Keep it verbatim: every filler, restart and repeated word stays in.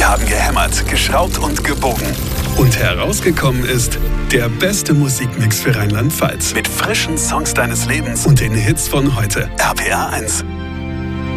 haben gehämmert, geschraubt und gebogen. Und herausgekommen ist der beste Musikmix für Rheinland-Pfalz. Mit frischen Songs deines Lebens und den Hits von heute. R P R eins.